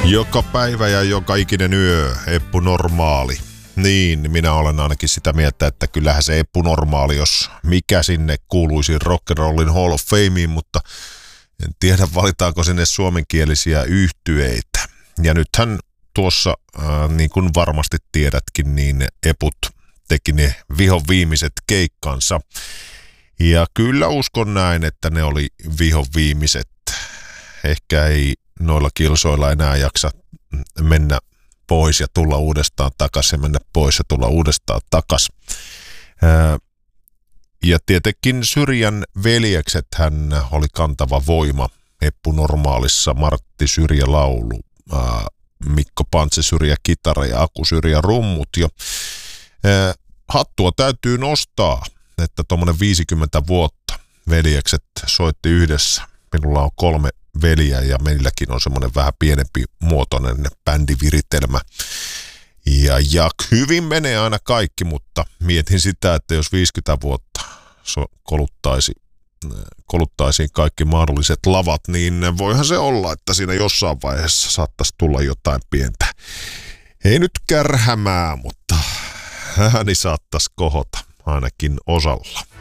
Joka päivä ja joka ikinen yö, Eppu Normaali. Niin, minä olen ainakin sitä mieltä, että kyllähän se Eppu Normaali, jos mikä sinne kuuluisi Rock'n'Rollin Hall of Fameen, mutta en tiedä valitaanko sinne suomenkielisiä yhtyeitä. Ja nythän tuossa, niin kuin varmasti tiedätkin, niin Eput teki ne vihon viimeiset keikkansa. Ja kyllä uskon näin, että ne oli vihon viimeiset. Ehkä ei noilla kilsoilla enää jaksa mennä pois ja tulla uudestaan takaisin, mennä pois ja tulla uudestaan takaisin. Ja tietenkin Syrjän veljekset hän oli kantava voima Eppu Normaalissa, Martti Syrjä laulu, Mikko Pantse Syrjä kitara ja Aku Syrjä rummut. Ja hattua täytyy nostaa, että tuommoinen 50 vuotta veljekset soitti yhdessä. Minulla on 3 veljeä ja meilläkin on semmoinen vähän pienempi muotoinen bändiviritelmä. Ja hyvin menee aina kaikki, mutta mietin sitä, että jos 50 vuotta koluttaisiin kaikki mahdolliset lavat, niin voihan se olla, että siinä jossain vaiheessa saattaisi tulla jotain pientä. Ei nyt kärhämää, mutta ääni saattaisi kohota ainakin osalla.